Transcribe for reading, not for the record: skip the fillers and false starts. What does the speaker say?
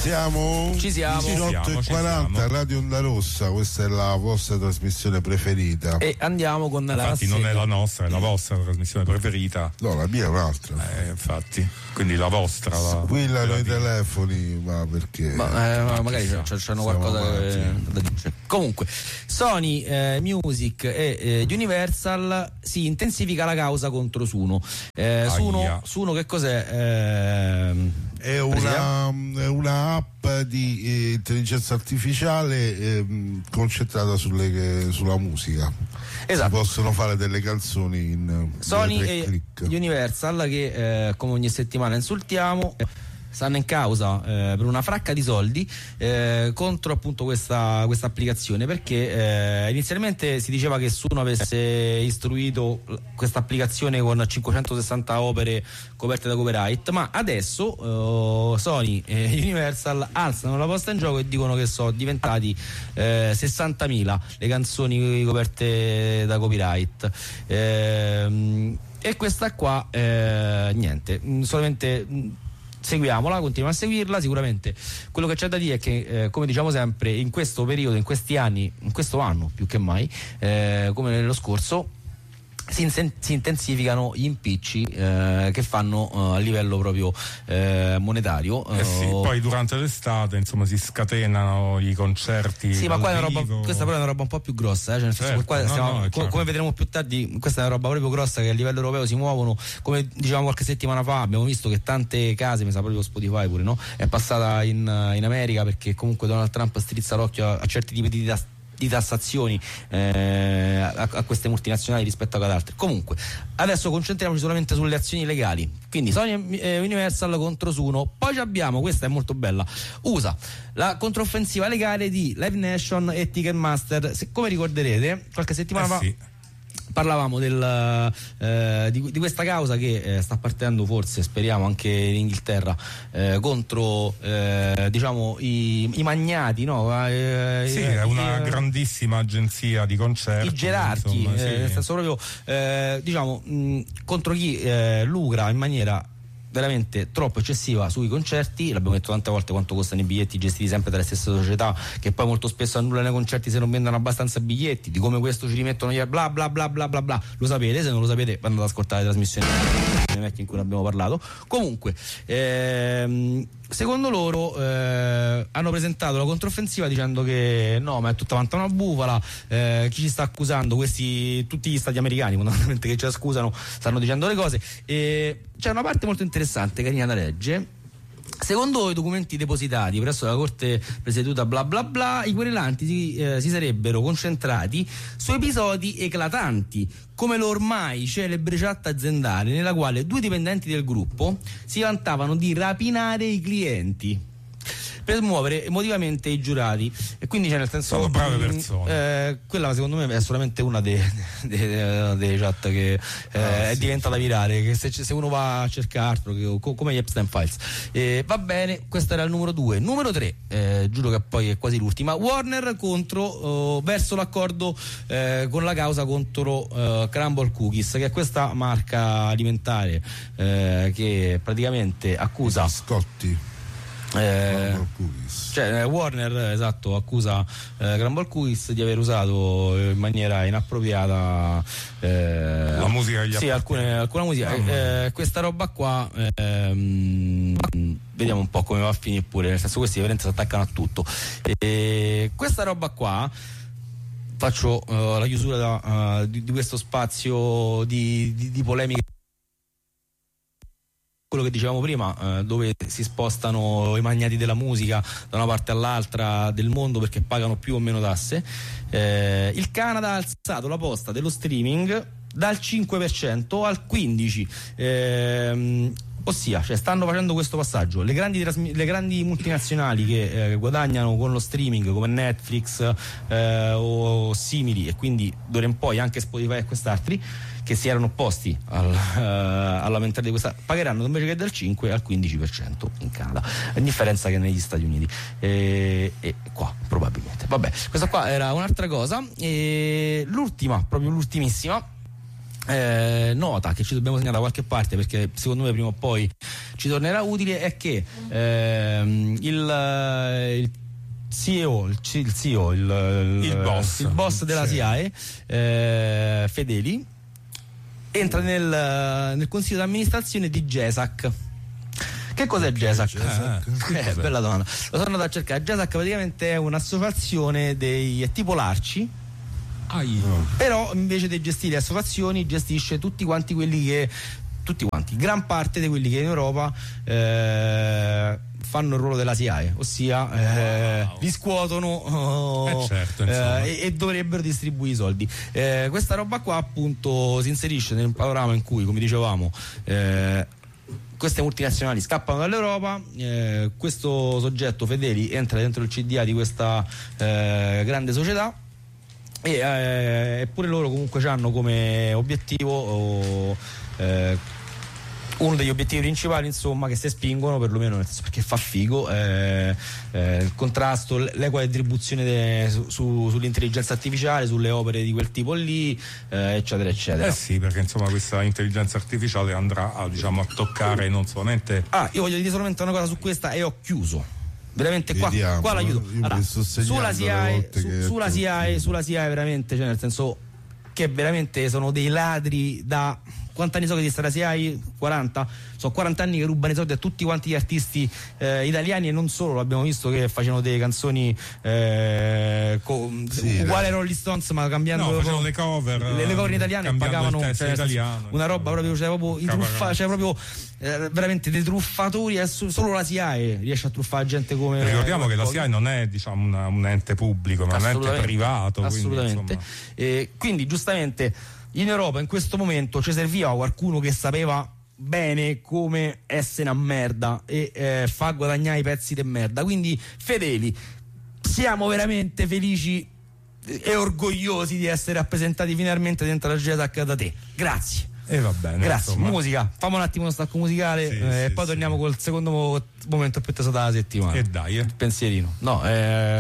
Siamo? Ci siamo. 18:40, Radio Onda Rossa, questa è la vostra trasmissione preferita. E andiamo con la infatti non è la nostra, è la vostra trasmissione preferita. No, la mia è un'altra. Infatti, quindi la vostra. Squillano i telefoni, ma perché? Magari c'hanno qualcosa da dire. Comunque, Sony Music e Universal si intensifica la causa contro Suno. Suno che cos'è? È una app di intelligenza artificiale concentrata sulla musica. Esatto. Si possono fare delle canzoni in Sony 3 e click. Universal che come ogni settimana insultiamo, stanno in causa per una fracca di soldi contro appunto questa applicazione, perché inizialmente si diceva che Suno avesse istruito questa applicazione con 560 opere coperte da copyright, ma adesso Sony e Universal alzano la posta in gioco e dicono che sono diventati 60.000 le canzoni coperte da copyright. E questa qua niente, solamente seguiamola, continuiamo a seguirla. Sicuramente quello che c'è da dire è che come diciamo sempre, in questo periodo, in questi anni, in questo anno più che mai, come nello scorso, si intensificano gli impicci che fanno a livello proprio monetario. Sì, poi durante l'estate insomma si scatenano i concerti. Sì, ma qua è questa però è una roba un po' più grossa, cioè nel senso che qua come vedremo più tardi, questa è una roba proprio grossa che a livello europeo si muovono. Come dicevamo qualche settimana fa, abbiamo visto che tante case, mi sa proprio Spotify pure, no? È passata in America, perché comunque Donald Trump strizza l'occhio a certi tipi di tassazioni a queste multinazionali rispetto ad altre. Comunque adesso concentriamoci solamente sulle azioni legali, quindi Sony e Universal contro Suno. Poi abbiamo, questa è molto bella, USA, la controffensiva legale di Live Nation e Ticketmaster. Come ricorderete, qualche settimana fa parlavamo di questa causa che sta partendo, forse speriamo anche in Inghilterra, contro diciamo i magnati, no? Sì, è una grandissima agenzia di concerti, i gerarchi, insomma, sì. Nel senso proprio diciamo contro chi lucra in maniera veramente troppo eccessiva sui concerti. L'abbiamo detto tante volte quanto costano i biglietti gestiti sempre dalle stesse società, che poi molto spesso annullano i concerti se non vendono abbastanza biglietti, di come questo ci rimettono bla bla bla bla bla bla. Lo sapete? Se non lo sapete andate ad ascoltare le trasmissioni in cui ne abbiamo parlato. Comunque secondo loro hanno presentato la controffensiva dicendo che no, ma è tutta quanta una bufala, chi ci sta accusando, tutti gli stati americani fondamentalmente che ci accusano, stanno dicendo le cose. E c'è una parte molto interessante, carina da leggere. Secondo i documenti depositati presso la corte presieduta bla bla bla, i querelanti si sarebbero concentrati su episodi eclatanti come l'ormai celebre chat aziendale nella quale 2 dipendenti del gruppo si vantavano di rapinare i clienti per muovere emotivamente i giurati. E quindi c'è, nel senso, sono brave persone. Quella secondo me è solamente una dei chat che è diventata virale, che se uno va a cercarlo, come gli Epstein Files. Va bene, questo era il numero 2. Numero 3, giuro che poi è quasi l'ultima, Warner verso l'accordo con la causa contro Crumble Cookies, che è questa marca alimentare che praticamente accusa Scotti. Cioè Warner, esatto, accusa Crumble Cookies di aver usato in maniera inappropriata la musica che gli alcuna musica. Questa roba qua vediamo un po' come va a finire pure, nel senso questi veramente si attaccano a tutto. Questa roba qua, faccio la chiusura di questo spazio di polemiche, quello che dicevamo prima, dove si spostano i magnati della musica da una parte all'altra del mondo perché pagano più o meno tasse. Il Canada ha alzato la posta dello streaming dal 5% al 15%, ossia, cioè, stanno facendo questo passaggio le grandi multinazionali che guadagnano con lo streaming come Netflix o simili, e quindi d'ora in poi anche Spotify e quest'altri che si erano opposti alla mentalità di questa, pagheranno invece che dal 5 al 15% in Canada, a differenza che negli Stati Uniti e qua probabilmente. Vabbè, questa qua era un'altra cosa. E l'ultima, proprio l'ultimissima, nota che ci dobbiamo segnare da qualche parte, perché secondo me prima o poi ci tornerà utile, è che il CEO, il boss della SIAE, Fedeli, entra nel consiglio d'amministrazione di GESAC. Che cos'è GESAC? Bella domanda. Lo sono andato a cercare. GESAC praticamente è un'associazione è tipo l'ARCI, però invece di gestire associazioni gestisce gran parte di quelli che in Europa fanno il ruolo della SIAE, ossia li scuotono e dovrebbero distribuire i soldi. Questa roba qua appunto si inserisce nel panorama in cui, come dicevamo, queste multinazionali scappano dall'Europa, questo soggetto Fedeli entra dentro il CDA di questa grande società, e pure loro comunque hanno come obiettivo uno degli obiettivi principali, insomma, che si spingono, perlomeno perché fa figo, il contrasto, l'equa distribuzione sull'intelligenza artificiale, sulle opere di quel tipo lì, eccetera eccetera. Sì, perché insomma questa intelligenza artificiale andrà a toccare non solamente... Io voglio dire solamente una cosa su questa e ho chiuso. Veramente qua l'aiuto. Allora, sulla SIAE veramente, cioè nel senso che veramente sono dei ladri da... Quanti anni so che esiste la SIAE? 40? Sono 40 anni che rubano i soldi a tutti quanti gli artisti italiani, e non solo, l'abbiamo visto che facevano delle canzoni uguale ai Rolling Stones, ma cambiando facevano le cover in italiano, e pagavano una roba proprio, veramente dei truffatori. Solo la SIAE riesce a truffare gente come... Ricordiamo che la SIAE non è un ente pubblico, ma un ente privato. Assolutamente. Quindi giustamente in Europa in questo momento ci serviva qualcuno che sapeva bene come essere una merda e fa guadagnare i pezzi di merda. Quindi Fedeli, siamo veramente felici e orgogliosi di essere rappresentati finalmente dentro la GESAC da te. Grazie. Va bene. Grazie. Insomma. Musica, fammi un attimo uno stacco musicale, e poi torniamo col secondo momento più teso della settimana. E dai. Il pensierino.